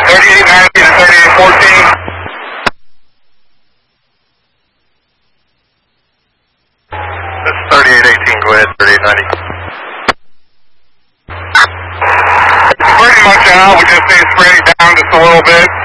3890 to 3814. That's 3818, go ahead, 3890. Pretty much out, we just need to spread it down just a little bit.